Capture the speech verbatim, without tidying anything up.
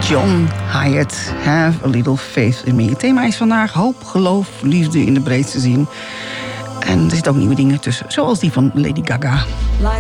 John Hyatt, Have a Little Faith in Me. Het thema is vandaag hoop, geloof, liefde in de breedste zin. En er zitten ook nieuwe dingen tussen, zoals die van Lady Gaga. Like